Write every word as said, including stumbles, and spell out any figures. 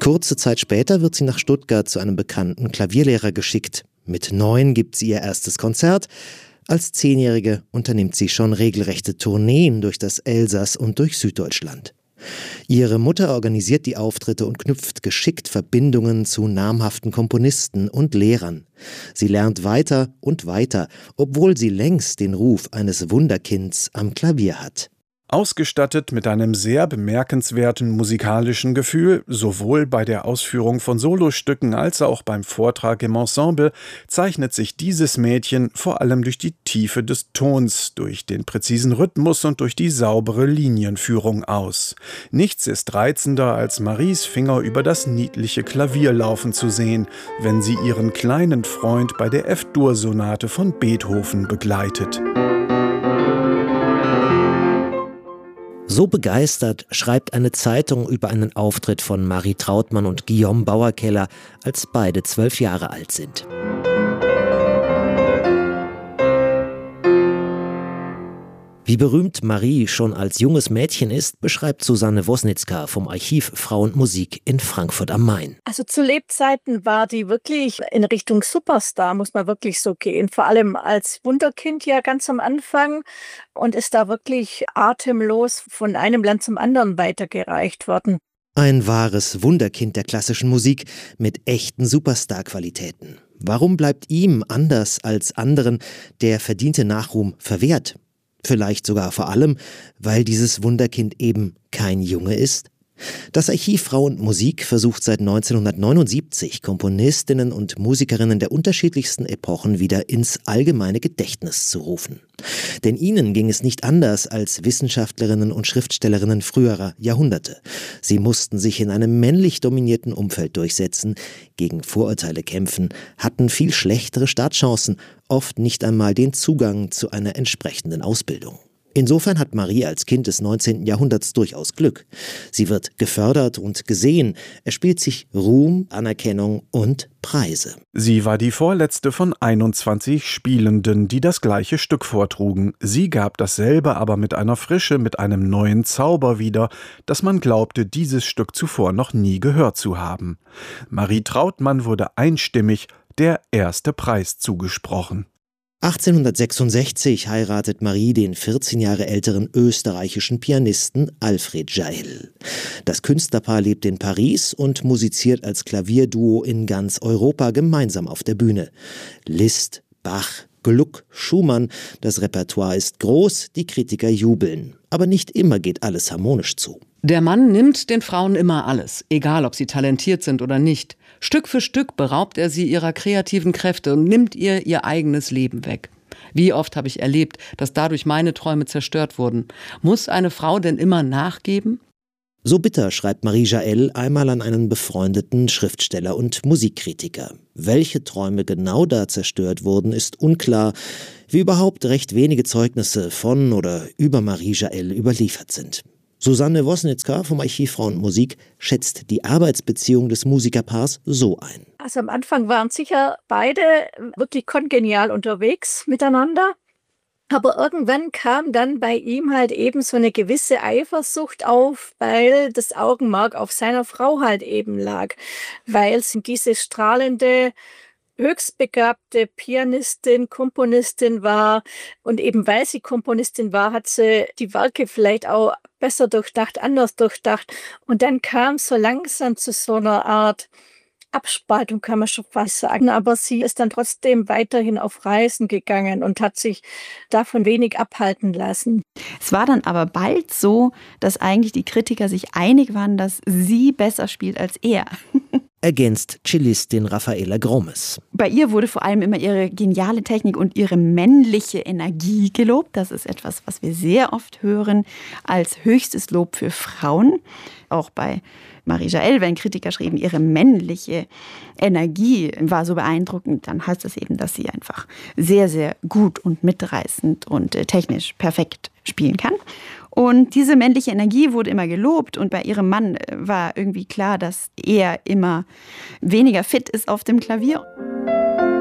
Kurze Zeit später wird sie nach Stuttgart zu einem bekannten Klavierlehrer geschickt. Mit neun gibt sie ihr erstes Konzert. Als Zehnjährige unternimmt sie schon regelrechte Tourneen durch das Elsass und durch Süddeutschland. Ihre Mutter organisiert die Auftritte und knüpft geschickt Verbindungen zu namhaften Komponisten und Lehrern. Sie lernt weiter und weiter, obwohl sie längst den Ruf eines Wunderkinds am Klavier hat. Ausgestattet mit einem sehr bemerkenswerten musikalischen Gefühl, sowohl bei der Ausführung von Solostücken als auch beim Vortrag im Ensemble, zeichnet sich dieses Mädchen vor allem durch die Tiefe des Tons, durch den präzisen Rhythmus und durch die saubere Linienführung aus. Nichts ist reizender, als Maries Finger über das niedliche Klavier laufen zu sehen, wenn sie ihren kleinen Freund bei der F-Dur-Sonate von Beethoven begleitet. So begeistert schreibt eine Zeitung über einen Auftritt von Marie Trautmann und Guillaume Bauerkeller, als beide zwölf Jahre alt sind. Wie berühmt Marie schon als junges Mädchen ist, beschreibt Susanne Wosnitzka vom Archiv Frau und Musik in Frankfurt am Main. Also zu Lebzeiten war die wirklich in Richtung Superstar, muss man wirklich so gehen. Vor allem als Wunderkind ja ganz am Anfang und ist da wirklich atemlos von einem Land zum anderen weitergereicht worden. Ein wahres Wunderkind der klassischen Musik mit echten Superstar-Qualitäten. Warum bleibt ihm, anders als anderen, der verdiente Nachruhm verwehrt? Vielleicht sogar vor allem, weil dieses Wunderkind eben kein Junge ist? Das Archiv Frau und Musik versucht seit neunzehnhundertneunundsiebzig, Komponistinnen und Musikerinnen der unterschiedlichsten Epochen wieder ins allgemeine Gedächtnis zu rufen. Denn ihnen ging es nicht anders als Wissenschaftlerinnen und Schriftstellerinnen früherer Jahrhunderte. Sie mussten sich in einem männlich dominierten Umfeld durchsetzen, gegen Vorurteile kämpfen, hatten viel schlechtere Startchancen, oft nicht einmal den Zugang zu einer entsprechenden Ausbildung. Insofern hat Marie als Kind des neunzehnten Jahrhunderts durchaus Glück. Sie wird gefördert und gesehen, erspielt sich Ruhm, Anerkennung und Preise. Sie war die vorletzte von einundzwanzig Spielenden, die das gleiche Stück vortrugen. Sie gab dasselbe aber mit einer Frische, mit einem neuen Zauber wieder, dass man glaubte, dieses Stück zuvor noch nie gehört zu haben. Marie Trautmann wurde einstimmig der erste Preis zugesprochen. achtzehnhundertsechsundsechzig heiratet Marie den vierzehn Jahre älteren österreichischen Pianisten Alfred Jaell. Das Künstlerpaar lebt in Paris und musiziert als Klavierduo in ganz Europa gemeinsam auf der Bühne. Liszt, Bach, Gluck, Schumann, das Repertoire ist groß, die Kritiker jubeln. Aber nicht immer geht alles harmonisch zu. Der Mann nimmt den Frauen immer alles, egal ob sie talentiert sind oder nicht. Stück für Stück beraubt er sie ihrer kreativen Kräfte und nimmt ihr ihr eigenes Leben weg. Wie oft habe ich erlebt, dass dadurch meine Träume zerstört wurden. Muss eine Frau denn immer nachgeben? So bitter schreibt Marie Jaell einmal an einen befreundeten Schriftsteller und Musikkritiker. Welche Träume genau da zerstört wurden, ist unklar, wie überhaupt recht wenige Zeugnisse von oder über Marie Jaell überliefert sind. Susanne Wosnitzka vom Archiv Frau und Musik schätzt die Arbeitsbeziehung des Musikerpaars so ein. Also am Anfang waren sicher beide wirklich kongenial unterwegs miteinander. Aber irgendwann kam dann bei ihm halt eben so eine gewisse Eifersucht auf, weil das Augenmerk auf seiner Frau halt eben lag. Weil sie diese strahlende, höchstbegabte Pianistin, Komponistin war. Und eben weil sie Komponistin war, hat sie die Werke vielleicht auch besser durchdacht, anders durchdacht. Und dann kam so langsam zu so einer Art Abspaltung, kann man schon fast sagen. Aber sie ist dann trotzdem weiterhin auf Reisen gegangen und hat sich davon wenig abhalten lassen. Es war dann aber bald so, dass eigentlich die Kritiker sich einig waren, dass sie besser spielt als er. Ergänzt Cellistin Raffaella Gromes. Bei ihr wurde vor allem immer ihre geniale Technik und ihre männliche Energie gelobt. Das ist etwas, was wir sehr oft hören als höchstes Lob für Frauen. Auch bei Marie Jaell, wenn Kritiker schrieben, ihre männliche Energie war so beeindruckend, dann heißt das eben, dass sie einfach sehr, sehr gut und mitreißend und technisch perfekt spielen kann. Und diese männliche Energie wurde immer gelobt und bei ihrem Mann war irgendwie klar, dass er immer weniger fit ist auf dem Klavier.